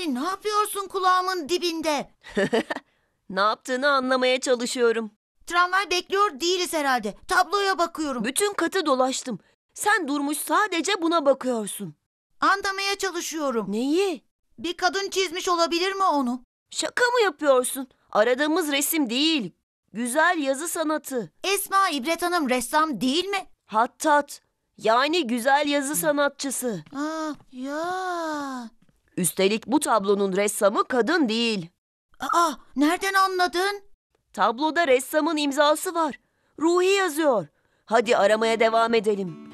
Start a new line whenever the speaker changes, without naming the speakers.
Yani ne yapıyorsun kulağımın dibinde?
Ne yaptığını anlamaya çalışıyorum.
Tramvay bekliyor değiliz herhalde. Tabloya bakıyorum.
Bütün katı dolaştım. Sen durmuş sadece buna bakıyorsun.
Anlamaya çalışıyorum.
Neyi?
Bir kadın çizmiş olabilir mi onu?
Şaka mı yapıyorsun? Aradığımız resim değil. Güzel yazı sanatı.
Esma İbret Hanım ressam değil mi?
Hattat. Yani güzel yazı sanatçısı.
Ya.
Üstelik bu tablonun ressamı kadın değil.
Nereden anladın?
Tabloda ressamın imzası var. Ruhi yazıyor. Hadi aramaya devam edelim.